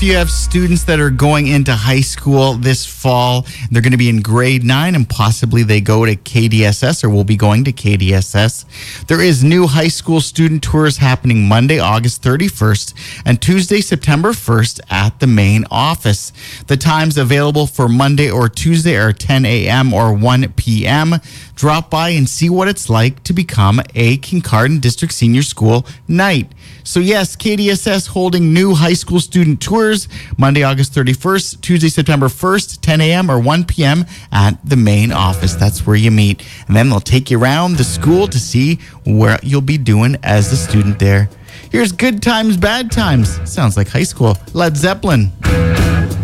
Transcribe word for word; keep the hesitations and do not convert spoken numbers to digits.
If you have students that are going into high school this fall, they're going to be in grade nine and possibly they go to K D S S or will be going to K D S S. There is new high school student tours happening Monday, August thirty-first and Tuesday, September first at the main office. The times available for Monday or Tuesday are ten a.m. or one p.m. Drop by and see what it's like to become a Kincardine District Senior School Knight. So yes, K D S S holding new high school student tours Monday, August thirty-first, Tuesday, September first, ten a.m. or one p.m. at the main office. That's where you meet. And then they'll take you around the school to see where you'll be doing as a student there. Here's Good Times, Bad Times. Sounds like high school. Led Zeppelin.